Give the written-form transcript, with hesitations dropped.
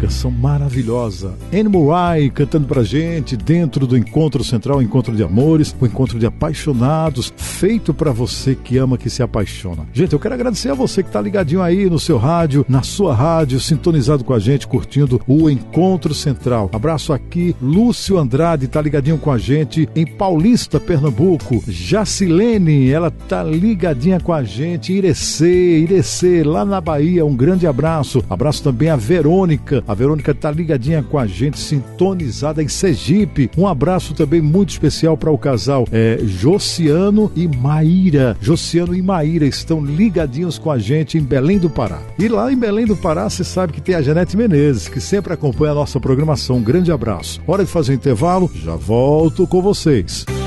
canção maravilhosa. Anne Murray cantando pra gente dentro do Encontro Central, Encontro de Amores, o Encontro de Apaixonados, feito pra você que ama, que se apaixona. Gente, eu quero agradecer a você que tá ligadinho aí no seu rádio, na sua rádio, sintonizado com a gente, curtindo o Encontro Central. Abraço aqui, Lúcio Andrade tá ligadinho com a gente em Paulista, Pernambuco. Jacilene, ela tá ligadinha com a gente em Irecê, lá na Bahia. Um grande abraço. Abraço também a Verônica. A Verônica tá ligadinha com a gente, sintonizada em Sergipe. Um abraço também muito especial para o casal Josiano e Maíra. Josiano e Maíra estão ligadinhos com a gente em Belém do Pará. E lá em Belém do Pará, você sabe que tem a Janete Menezes, que sempre acompanha a nossa programação. Um grande abraço. Hora de fazer um intervalo, já volto com vocês.